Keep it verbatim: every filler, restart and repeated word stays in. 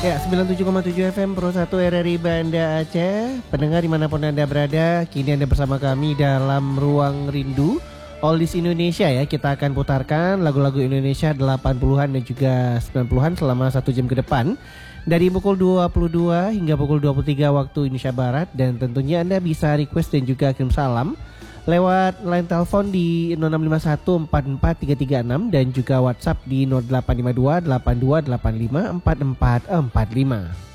Ya, sembilan puluh tujuh koma tujuh F M Pro satu R R I Banda Aceh. Pendengar dimanapun Anda berada, kini Anda bersama kami dalam Ruang Rindu Oldies Indonesia ya. Kita akan putarkan lagu-lagu Indonesia delapan puluhan dan juga sembilan puluhan selama satu jam ke depan, dari pukul dua puluh dua hingga pukul dua puluh tiga waktu Indonesia Barat. Dan tentunya Anda bisa request dan juga kirim salam lewat line telepon di nol enam lima satu empat empat tiga tiga enam dan juga WhatsApp di nol delapan lima dua delapan dua delapan lima empat empat empat lima.